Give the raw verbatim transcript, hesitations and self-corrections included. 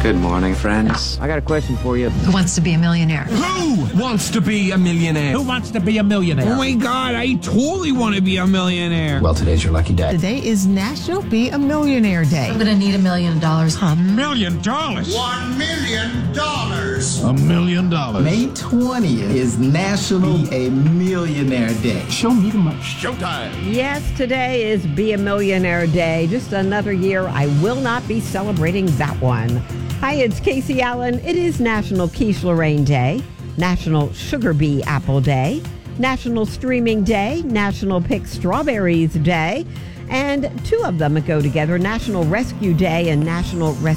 Good morning, friends. I got a question for you. Who wants to be a millionaire? Who wants to be a millionaire? Who wants to be a millionaire? Oh my God, I totally want to be a millionaire. Well, today's your lucky day. Today is National Be a Millionaire Day. I'm gonna need a million dollars. A million dollars? One million dollars. A million dollars. May twentieth is National Be a Millionaire Day. Show me the money. Showtime. Yes, today is Be a Millionaire Day. Just another year I will not be celebrating that one. Hi, it's Casey Allen. It is National Quiche Lorraine Day, National Sugar Bee Apple Day, National Streaming Day, National Pick Strawberries Day, and two of them go together, National Rescue Day and National Rescue